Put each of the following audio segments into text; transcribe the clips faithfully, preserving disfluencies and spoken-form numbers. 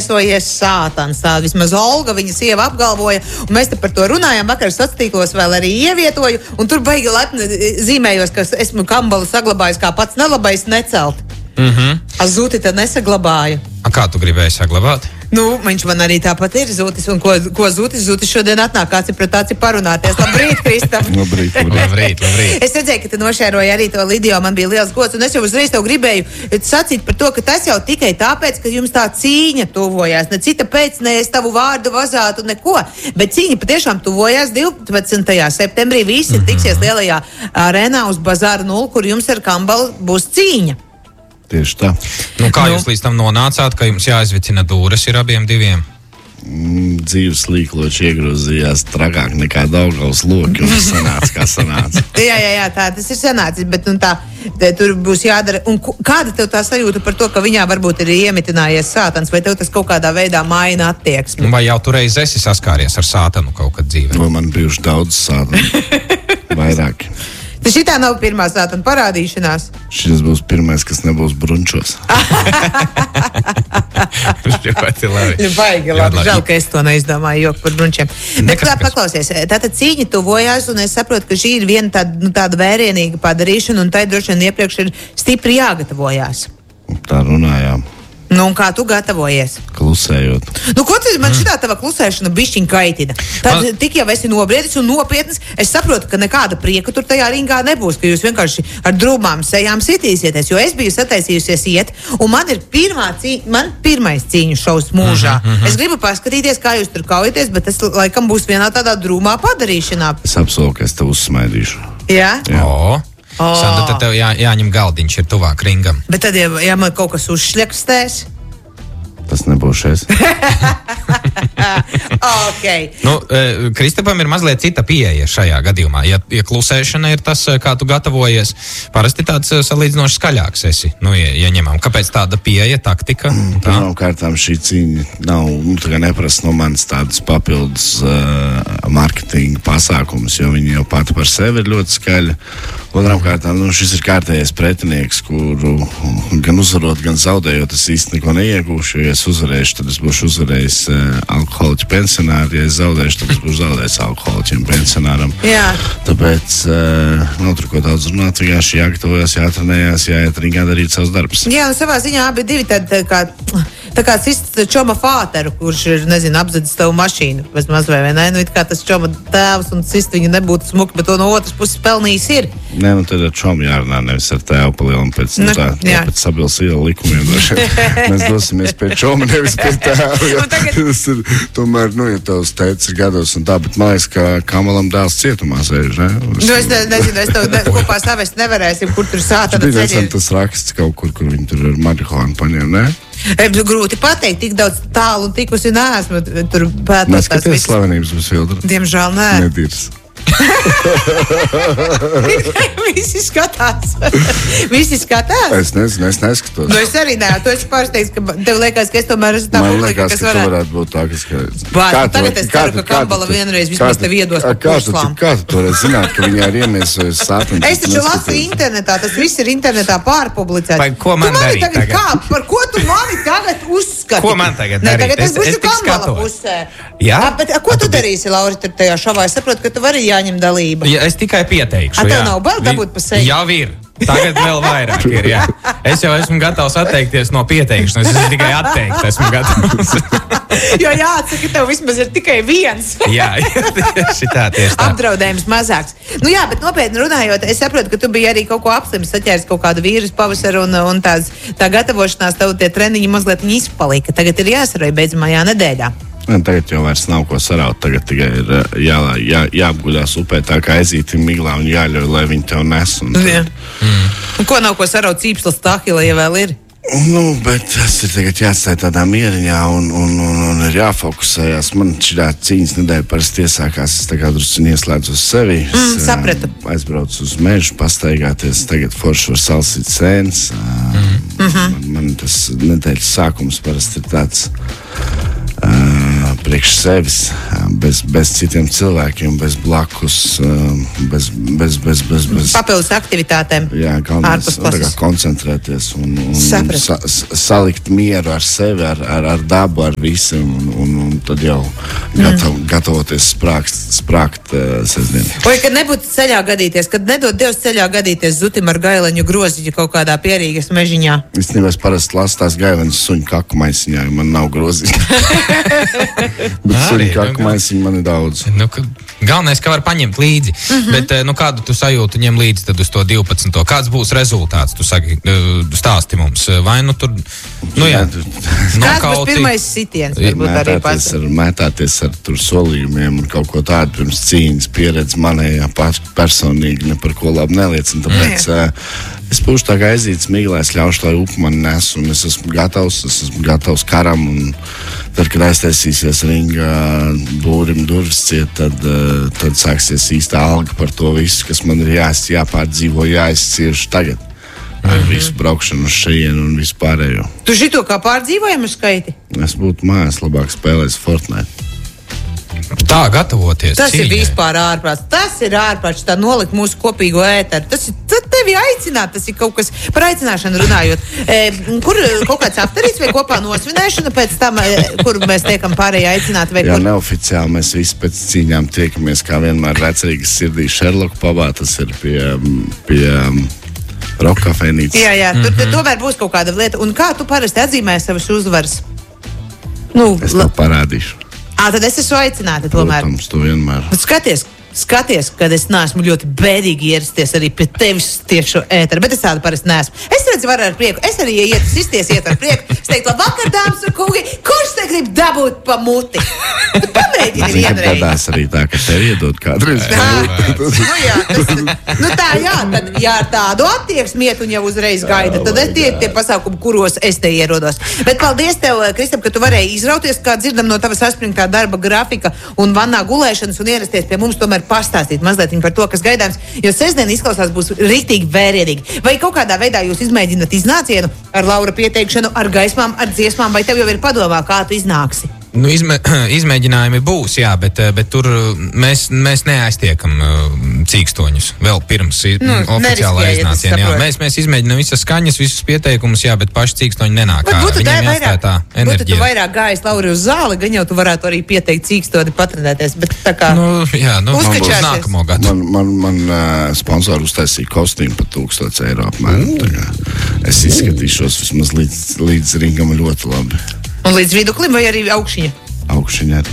ieviesojies sātans. Tā vismaz Olga, viņa sieva, apgalvoja, un mēs te par to runājām, vakar sociālos vēl arī ievietoju, un tur baigi lepni zīmējos, ka esmu Kambalu saglabājis kā pats nelabais necelt. Mhm. A Zuti tad nesaglabāju. A kā tu gribēji saglabāt? Nu, viņš man arī tāpat ir Zutis, un ko, ko Zutis, Zutis šodien atnāk, kāds ir pret tāds ir parunāties. Labrīt, Kristap! Labrīt, labrīt, labrīt. Es redzēju, ka tu nošēroji arī to Lidiju, man bija liels gods, un es jau uzreiz tev gribēju sacīt par to, ka tas jau tikai tāpēc, ka jums tā cīņa tuvojās, ne cita pēc, ne es tavu vārdu vazātu, neko, bet cīņa patiešām tuvojās divpadsmitajā septembrī, visi mm-hmm. tiksies lielajā arēnā uz Bazāra nulli, kur jums ar Kambalu būs cīņa. Tieši tā. Nu, kā nu. jūs līdz tam nonācāt, ka jums jāizvicina dūres ir abiem diviem? Mm, dzīves līkloči iegrozījās trakāk nekā Daugavas loki, un sanāca, kā sanāca. jā, jā, jā, tā tas ir sanācis, bet un tā, tā tur būs jādara. Un kāda tev tā sajūta par to, ka viņā varbūt ir iemitinājies sātans, vai tev tas kaut kādā veidā maina attieksmi? Vai jau tu reiz esi saskāries ar sātanu kaut kad dzīvē? Vai man bijuši daudz sātanu? Vairāki. Tas šitā nav pirmā sātana parādīšanās. Šis būs pirmais, kas nebūs brunčos. Ļoti labi. Baigi labi. Žēl, ka es to neizdomāju joku par brunčiem. Bet kā paklausies, tātad cīņa tuvojās, un es saprotu, ka šī ir viena tāda, nu, tāda vērienīga padarīšana, un tai droši vien iepriekš ir stipri jāgatavojās. Tā runājām. Nu, un kā tu gatavojies? Klusējot. Nu, ko tu, man šitā tava klusēšana bišķiņ kaitina. Tad man... tik jau esi nobriedis un nopietnis, es saprotu, ka nekāda prieka tur tajā ringā nebūs, ka jūs vienkārši ar drūmām sejām sitīsieties, jo es biju sataisījusies iet, un man ir pirmā cīņa, man pirmais cīņu šovs mūžā. Mm -hmm. Es gribu paskatīties, kā jūs tur kaujaties, bet tas laikam būs vienā tādā drūmā padarīšanā. Es apsolu, ka es tev uzsmaidīšu. Jā? Jā. O. Oh. Sandra, tad tev jā, jāņem galdiņš, ir tuvāk ringam. Bet tad, ja, ja man kaut kas uzšļakstēs? Tas nebūs es. okay. Nu, Kristapam ir mazliet cita pieeja šajā gadījumā. Ja, ja klusēšana ir tas, kā tu gatavojies, parasti tāds salīdzinoši skaļāks esi. Nu, ja, ja ņemam. Kāpēc tāda pieeja, taktika? Mm, Pirmām kārtām šī cīņa nav, nu, tā kā neprasa no manis tādas papildus uh, marketinga pasākumus, jo viņi jau pati par sevi ir ļoti skaļi. Otrām kārtām, nu, šis ir kārtējais pretinieks, kuru gan uzvarot, gan zaudējot, es īsti neko neiegūšu. Ja es uzvarēšu, tad es būšu uzvarējis uh, alkoholiķu pensionāru. Ja es zaudēšu, tad es būšu zaudējis alkoholiķiem pensionāram. Jā. Tāpēc uh, nav tur ko daudz runāt, vienkārši jāgatavojas, jātrenējās, jāiet ringā darīt savus darbus. Jā, un savā ziņā abi divi tad tā kā, tā kā cits čoma fāteru, kurš ir, nezinu, apzadzis tavu mašīnu, bez maz vai ne? Nu, it kā tas čoma tēvs un cist viņu nebūtu smuki, bet to no otras puses pelnījis ir. Nē, nu tad ar čomu jārunā, nevis ar tēvu palielam pēc, nu, tā, tā, pēc Sabils iela likumiem. Mēs dosimies pie čoma, nevis pie tēvu. Ja, tagad... Tas ir, tomēr, nu, ja tavs tēvs ir gados un tā, bet man liekas, ka Kamalam dēls cietumā sēž, ne? Es, nu, es ne, nezinu, es tev ne, kopā savest nevarēsim, kur tur sātana ceļi. Tad tas raksts kaut kur, kur viņi tur ar marihuānu paņem, ne? Grūti pateikt, tik daudz tālu un tikusi neesmu tur pētot. Neskaties slavenības bez filtra. Diemžēl nē. Nedirs. Visi skatās. Visi skatās. Es nezinu, es neskatos. Nu, es arī nē, tu esi pārsteigts, ka tev liekas, ka es tomēr esmu tā Man publika, liekas, kas ka varētu... tu varētu būt tā, kas... Bār, nu, tagad es ceru, ka Kambala vienreiz vismaz tev iedos par puslām. Kā tu to varētu zināt, ka viņā ir iemiesojas sāpens? Es taču lasu internetā, tas viss ir internetā pārpublicēts. Vai ko man darīt tagad? Kā, par ko tu mani tagad uzskati? Ko man tagad ne, darīt? Tagad es, es būšu es tik Kambala skatos. pusē. Jā? A, bet, a, ko a, tu, tu darīsi, Lauri, tur tajā šovā? Es saprotu, ka tu vari jāņem dalība. Ja, es tikai pieteikšu. A, tev jā. nav bail dabūt pa seju? Jau ir. Tagad vēl vairāk ir, jā. Es jau esmu gatavs atteikties no pieteikšanas. Es tikai atteikt esmu gatavs. Jo jāatsaka, tev vismaz ir tikai viens. Jā, tieši tā, tieši tā. Apdraudējums mazāks. Nu jā, bet nopietni runājot, es saprotu, ka tu biji arī kaut ko apslimis, saķēris kaut kādu vīrusu pavasaru un, un tās, tā gatavošanās, tev tie treniņi mazliet izpalika. Tagad ir jāsaroja beidzamajā nedēļā. Tagad jau vairs nav ko saraut. Tagad tikai ir jā, jā, jāapguļās upē tā kā ezītim miglā un jāļauj, lai viņi tev nes. Un jā. Mm. Un ko nav ko saraut cīpslas tahila, ja vēl ir? Nu, bet tas ir tagad jāstāj tādā mieriņā un, un, un, un ir jāfokusējās. Man šī cīņas nedēļa parasti iesākās. Es tā kā drusku ieslēdzu uz sevi. Mm, es sapratu. Aizbraucu uz mežu, pastaigāties. Tagad forši var salsīt sēnes. Mm. Man, man tas nedēļas sākums parasti ir tāds... Uh, priekš sevis, bez, bez citiem cilvēkiem, bez blakus, bez, bez, bez, bez, bez papildus aktivitātēm. Jā, galvenais koncentrēties un, un sa, salikt mieru ar sevi, ar, ar, ar dabu, ar visu, un, un, un tad jau gatav, mm. gatavoties sprākt, sprākt uh, sestdien. Vai, kad nebūtu ceļā gadīties, kad nedod Dievs ceļā gadīties zutim ar gaileņu groziņu kaut kādā pierīgas mežiņā? Es nevairs parasti lasu tās gaileņas suņu kaku maisiņā, jo man nav groziņa. Bet suņu kaku maisiņu man ir daudz. Nu, ka, galvenais, ka var paņemt līdzi. Mm-hmm. Bet, nu, kādu tu sajūtu ņem līdzi tad uz to divpadsmito? Kāds būs rezultāts? Tu saki, stāsti mums. Vai nu tur, nu jā. Kāds būs pirmais sitiens? Mētāties ar, mētāties ar tur solījumiem un kaut ko tādu pirms cīņas pieredzi manējā personīgi ne par ko labi neliecina. Tāpēc uh, es būšu tā kā aizīts mīglēs, ļaušu, lai upu man nes, un es esmu gatavs, es esmu gatavs karam, un tad, kad aiztaisīsies ringa būrim durvis ciet, tad, tad sāksies īstā alga par to visu, kas man ir jā, jāpārdzīvo, jāizcieš tagad. Ar mm-hmm. visu braukšanu uz šejienu un visu pārējo. Tu šito kā pārdzīvojumu skaiti? Es būtu mājās labāk spēlējis Fortnite. Tā gatavoties. Tas cīņai. Ir vispār ārprāts. Tas ir ārprāts, tā nolikt mūsu kopīgo ēteru. Tas ir tevi aicināt, tas ir kaut kas par aicināšanu runājot. E, kur kaut kāds aptarīts vai kopā nosvinēšana pēc tam, e, kur mēs tiekam pārējie aicināt? Vai Jā, kur? Neoficiāli mēs visi pēc cīņām tiekamies, kā vienmēr vecerīgas sirdī Sherlock pabā, tas ir pie, pie Roka kafejnīcas. Jā, jā, tur mm-hmm. tomēr būs kaut kāda lieta. Un kā tu parasti atzīmēji savas uzvaras? Nu, es tev parādīšu. Ā, tad es esmu aicināta tomēr. Protams, tu vienmēr. Bet skaties, skaties, kad es neesmu ļoti bēdīgi ierasties arī pie tevis tieši ēteru, bet es tādu parasti neesmu. Es redzu, varu ar prieku. Es arī iet, sisties iet ar prieku. Es teiktu, labvakar, dāmas un kungi, kurš te grib dabūt pa muti? Tu pamēģini vienreiz. Gadās arī tā, ka tev iedod kādreiz pa muti. Nu jā, tas, nu tā jā, tad jā, ar tādu attieksmi iet un jau uzreiz gaida. Tad es tie, tie pasākumi, kuros es te ierodos. Bet paldies tev, Kristap, ka tu varēji izrauties, kā dzirdam no tavas saspringtā darba grafika un vannā gulēšanas un ierasties pie mums tomēr pastāstīt mazliet par to, kas gaidāms, jo sestdien izklausās būs rīktīgi vērienīgi. Vai kaut kādā veidā jūs izmēģināt iznācienu ar Laura pieteikšanu, ar gaismām, ar dziesmām, vai tev jau ir padomā, kā tu iznāksi? Nu, izmē, izmēģinājumi būs, jā, bet, bet tur mēs, mēs neaiztiekam cīkstoņus vēl pirms nu, oficiālā iznāciena. Jā, mēs, mēs izmēģinām visas skaņas, visus pieteikumus, jā, bet paši cīkstoņi nenāk. Būtu tā vairāk, tā būtu tu vairāk gājis Lauri uz zāli, gan jau tu varētu arī pieteikt cīkstoni patrenēties, bet tā kā nu, jā, nu, uzkačāsies. Nākamo gadu. Man, man, man uh, sponsori uztaisīja kostīmu par tūkstots eiro apmēram. Mm. Es izskatīšos vismaz līdz, līdz ringam ļoti labi. Un līdz viduklim vai arī augšiņa? Augšiņa arī.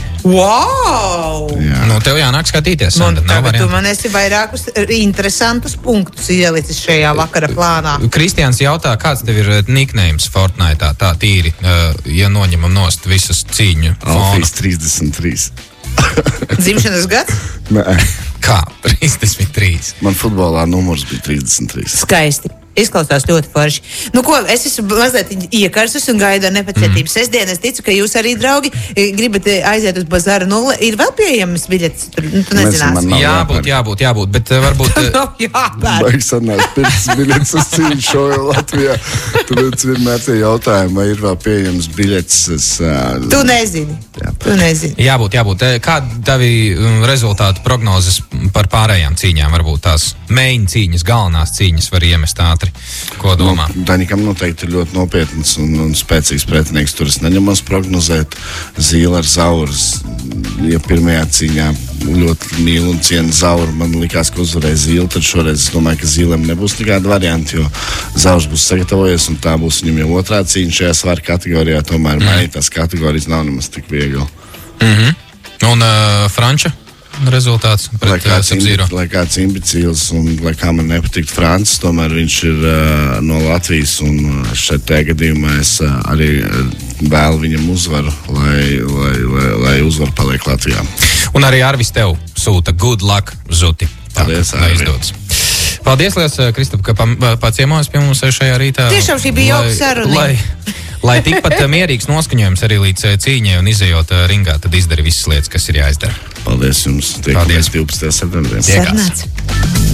Wow! Jā. Nu, tev jānāk skatīties. Man, tagad tu man esi vairākus interesantus punktus ielicis šajā vakara plānā. Kristians jautā, kāds tev ir nicknames Fortnite, tā tīri, ja noņemam nost visas cīņu fonu? Alfijas trīsdesmit trīs. Dzimšanas gads? Nē. Kā? trīsdesmit trīs. Man futbolā numurs bija trīsdesmit trīs. Skaisti. Izklausās ļoti forši. Nu, ko, es esmu mazliet iekarsus un gaidu ar nepacietību. Mm. Sestdien es ticu, ka jūs arī, draugi, gribat aiziet uz bazāru nulle. Ir vēl pieejamas biļetes? Tur, nu, tu nezināsi. Jābūt, jābūt, jābūt, bet varbūt... Nav jāpēr. Baigs sanās pirms biļetes uz cīņu šoju Latvijā. Tāpēc vienmēr tie jautājumi, vai ir vēl pieejamas biļetes. Es, uh, tu nezini. Jā. Tu nezini. Jābūt, jābūt. Kādi tavi rezultātu prognozes par pārējām cīņām? Varbūt tās main cīņas, galvenās cīņas var iemest ātri. Ko domā? Nu, Daņikam noteikti ir ļoti nopietns un, un spēcīgs pretinieks. Tur es neņemos prognozēt. Zīle ar Zauru. Ja pirmajā cīņā ļoti mīlu un cienu Zauru, man likās, ka uzvarēja Zīle, tad šoreiz es domāju, ka Zīlem nebūs nekāda varianta, jo Zaurs būs sagatavojies un tā būs viņam jau otrā cīņa šajā svaru kategorijā. Tomēr mm. mainīt tās kategorijas nav nemaz tik viegli. Mm-hmm. Un uh, Franča? Rezultāts lai kāds, imbi, lai kāds imbecīls un lai kā man nepatīk Francis, tomēr viņš ir uh, no Latvijas un šeit tajā gadījumā es uh, arī vēlu viņam uzvaru, lai, lai, lai, lai uzvaru paliek Latvijā. Un arī Arvis tev sūta good luck, Zuti. Paldies, Arvi. Paldies, Lies, Kristap, ka paciemojas pie mums šajā rītā. Tiešām šī bija jauka saruna. Lai, lai tikpat mierīgs noskaņojums arī līdz cīņai un izejot ringā, tad izdari visas lietas, kas ir jāizdara. Paldies jums. Tiekamies divpadsmitajā septembrī. Sarunāts.